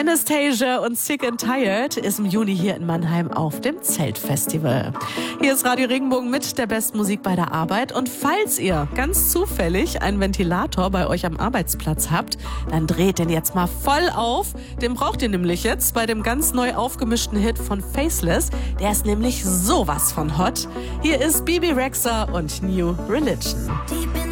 Anastasia und Sick and Tired ist im Juni hier in Mannheim auf dem Zeltfestival. Hier ist Radio Regenbogen mit der besten Musik bei der Arbeit. Und falls ihr ganz zufällig einen Ventilator bei euch am Arbeitsplatz habt, dann dreht den jetzt mal voll auf. Den braucht ihr nämlich jetzt bei dem ganz neu aufgemischten Hit von Faceless. Der ist nämlich sowas von hot. Hier ist Bebe Rexha und New Religion.